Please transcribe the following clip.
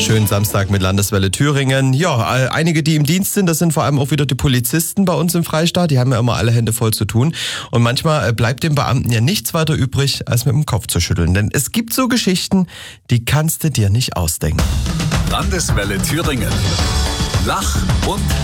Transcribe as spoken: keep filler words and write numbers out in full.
Schönen Samstag mit Landeswelle Thüringen. Ja, einige, die im Dienst sind, das sind vor allem auch wieder die Polizisten bei uns im Freistaat. Die haben ja immer alle Hände voll zu tun. Und manchmal bleibt dem Beamten ja nichts weiter übrig, als mit dem Kopf zu schütteln. Denn es gibt so Geschichten, die kannst du dir nicht ausdenken. Landeswelle Thüringen. Lach- und